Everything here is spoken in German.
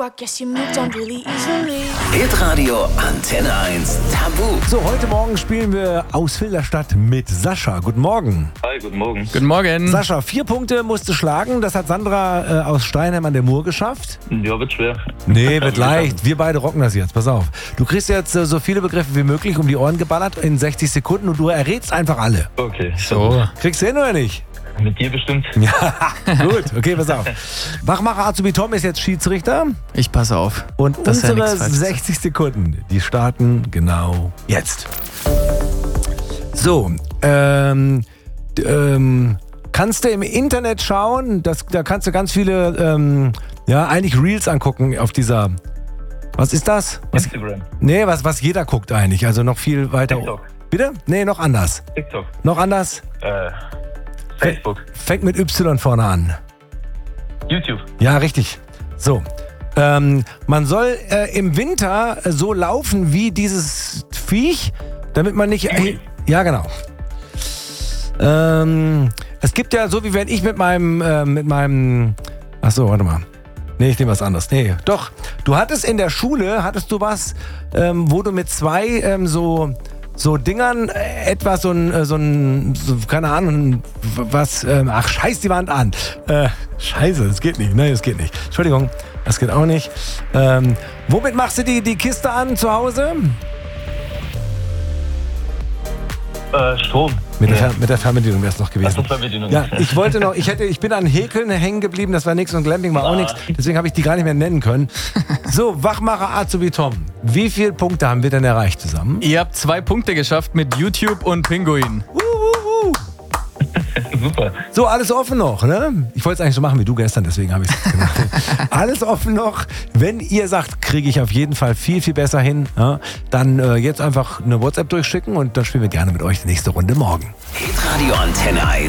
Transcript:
rock, guess you moved on really easily. Hitradio Antenne 1 Tabu. So, heute Morgen spielen wir aus Filderstadt mit Sascha. Guten Morgen. Hi, guten Morgen. Guten Morgen. Sascha, 4 Punkte musst du schlagen. Das hat Sandra aus Steinheim an der Mur geschafft. Ja, wird schwer. Nee, wird leicht. Wir beide rocken das jetzt. Pass auf. Du kriegst jetzt so viele Begriffe wie möglich um die Ohren geballert in 60 Sekunden und du errätst einfach alle. Okay. So. Kriegst du hin oder nicht? Mit dir bestimmt. Ja, gut. Okay, pass auf. Wachmacher Azubi Tom ist jetzt Schiedsrichter. Ich passe auf. Und dass er unsere nichts Falsches 60 Sekunden, die starten genau jetzt. So, kannst du im Internet schauen, da kannst du ganz viele, eigentlich Reels angucken auf dieser, was ist das? Instagram. Nee, was jeder guckt eigentlich, also noch viel weiter. TikTok. Bitte? Nee, noch anders. TikTok. Noch anders? Facebook. Fängt mit Y vorne an. YouTube. Ja, richtig. So. Man soll im Winter so laufen wie dieses Viech, damit man nicht... Ja, genau. Es gibt ja so, wie wenn ich mit meinem... Achso, warte mal. Nee, ich nehme was anderes. Nee, doch. Du hattest in der Schule, was, wo du mit zwei so Dingern etwas so keine Ahnung, was, scheiß die Wand an. Scheiße, das geht nicht. Nein, das geht nicht. Entschuldigung, das geht auch nicht. Womit machst du die Kiste an zu Hause? Strom. Mit der Fernbedienung wäre es noch gewesen. Ach so, Fernbedienung. Ja, ich bin an Häkeln hängen geblieben, das war nichts und Glamping war auch nichts. Deswegen habe ich die gar nicht mehr nennen können. So, Wachmacher Azubi Tom. Wie viele Punkte haben wir denn erreicht zusammen? Ihr habt 2 Punkte geschafft mit YouTube und Pinguin. Super. So, alles offen noch, ne? Ich wollte es eigentlich so machen wie du gestern, deswegen habe ich es gemacht. Alles offen noch. Wenn ihr sagt, kriege ich auf jeden Fall viel, viel besser hin, ja, dann jetzt einfach eine WhatsApp durchschicken und dann spielen wir gerne mit euch die nächste Runde morgen. Hitradio Antenne 1